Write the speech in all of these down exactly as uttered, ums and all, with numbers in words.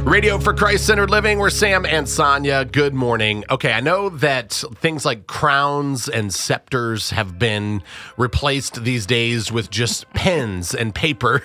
Radio for Christ-Centered Living. We're Sam and Sonia. Good morning. Okay, I know that things like crowns and scepters have been replaced these days with just pens and paper.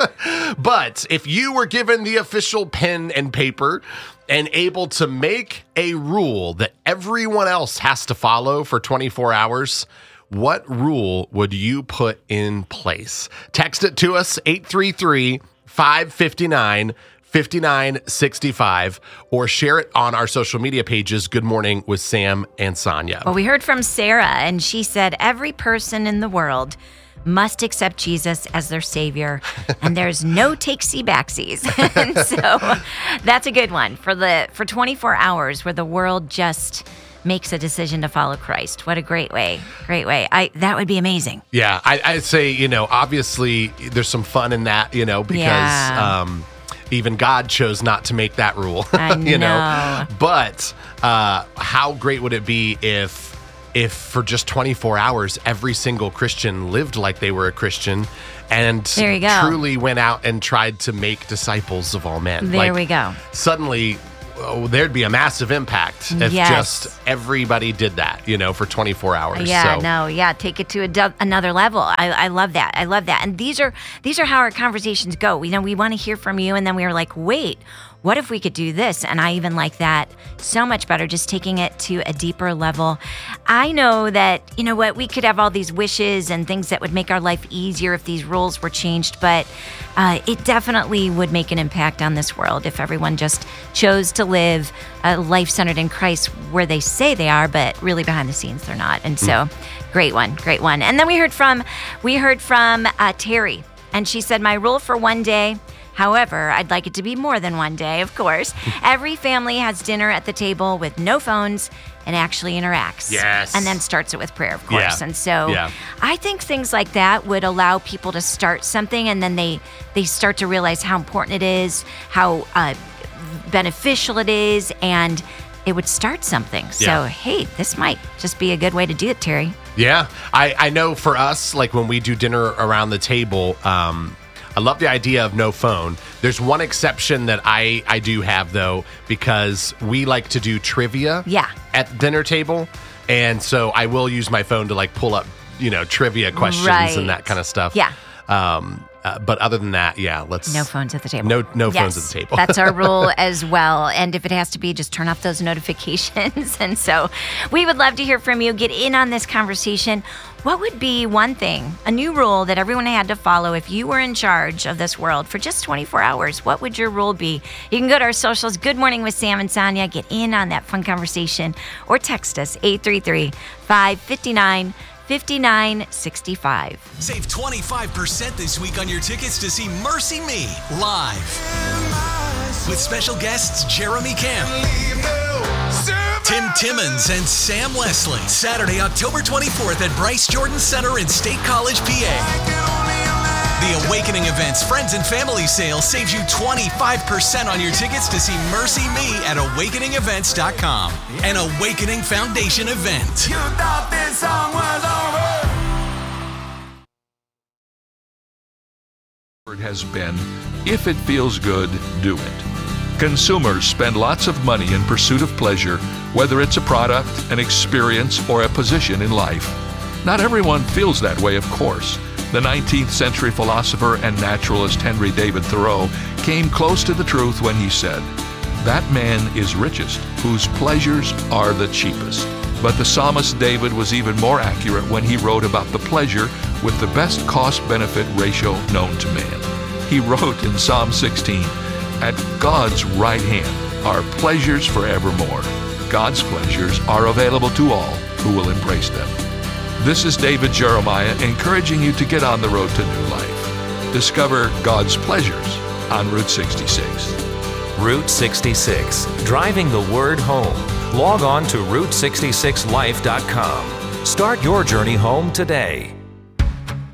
But if you were given the official pen and paper and able to make a rule that everyone else has to follow for twenty-four hours, what rule would you put in place? Text it to us, eight three three, five five nine, five nine six five, or share it on our social media pages. Good Morning with Sam and Sonia. Well, we heard from Sarah, and she said every person in the world must accept Jesus as their Savior, and there's no takesy-backsies. And so that's a good one for the for twenty-four hours where the world just makes a decision to follow Christ. What a great way. Great way. I that would be amazing. Yeah, I, I'd say, you know, obviously there's some fun in that, you know, because Yeah. um, even God chose not to make that rule, I you know. know. But uh, how great would it be if if for just twenty-four hours, every single Christian lived like they were a Christian and There you go. truly went out and tried to make disciples of all men. There Like, we go. Suddenly, oh, there'd be a massive impact if Yes. just everybody did that, you know, for twenty-four hours. Yeah, so, no, yeah, take it to a do- another level. I, I love that. I love that. And these are these are how our conversations go. You know, we want to hear from you, and then we were like, wait, what if we could do this? And I even like that so much better, just taking it to a deeper level. I know that, you know what, we could have all these wishes and things that would make our life easier if these rules were changed, but uh, it definitely would make an impact on this world if everyone just chose to live a life centered in Christ where they say they are, but really behind the scenes they're not. And so, great one, great one. And then we heard from we heard from uh, Terry, and she said, my rule for one day. However, I'd like it to be more than one day, of course. Every family has dinner at the table with no phones and actually interacts. Yes. And then starts it with prayer, of course. Yeah. And so Yeah. I think things like that would allow people to start something, and then they, they start to realize how important it is, how uh, beneficial it is, and it would start something. So, Yeah. hey, this might just be a good way to do it, Terry. Yeah, I, I know for us, like when we do dinner around the table, um, I love the idea of no phone. There's one exception that I, I do have, though, because we like to do trivia Yeah. at the dinner table. And so I will use my phone to like pull up, you know, trivia questions Right. and that kind of stuff. Yeah. Um, uh, but other than that, yeah, let's... No phones at the table. No, no phones Yes, at the table. That's our rule as well. And if it has to be, just turn off those notifications. And so we would love to hear from you. Get in on this conversation. What would be one thing, a new rule that everyone had to follow if you were in charge of this world for just twenty-four hours? What would your rule be? You can go to our socials, Good Morning with Sam and Sonia. Get in on that fun conversation, or text us, eight three three, five five nine, five nine six five. Save twenty-five percent this week on your tickets to see Mercy Me live. With special guests Jeremy Camp, Tim Timmons, and Sam Leslie. Saturday, October twenty-fourth at Bryce Jordan Center in State College, P A. The Awakening Events Friends and Family Sale saves you twenty-five percent on your tickets to see Mercy Me at awakening events dot com. An Awakening Foundation event. You thought this song was over. It has been, if it feels good, do it. Consumers spend lots of money in pursuit of pleasure, whether it's a product, an experience, or a position in life. Not everyone feels that way, of course. The nineteenth century philosopher and naturalist Henry David Thoreau came close to the truth when he said, "That man is richest whose pleasures are the cheapest." But the psalmist David was even more accurate when he wrote about the pleasure with the best cost-benefit ratio known to man. He wrote in Psalm sixteen, "At God's right hand are pleasures forevermore. God's pleasures are available to all who will embrace them." This is David Jeremiah encouraging you to get on the road to new life. Discover God's pleasures on Route sixty-six. Route sixty-six, driving the word home. Log on to route sixty-six life dot com. Start your journey home today.